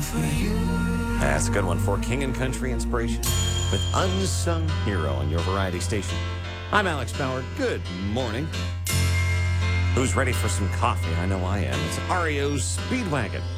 That's a good one for King and Country Inspiration with Unsung Hero on your variety station. I'm Alex Bauer. Good morning. Who's ready for some coffee? I know I am. It's REO's Speedwagon.